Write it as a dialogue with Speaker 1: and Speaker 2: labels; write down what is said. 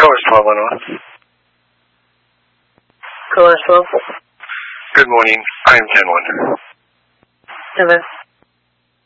Speaker 1: Course 1211.
Speaker 2: Course 12.
Speaker 1: Good morning. I am 10-1.
Speaker 2: Hello.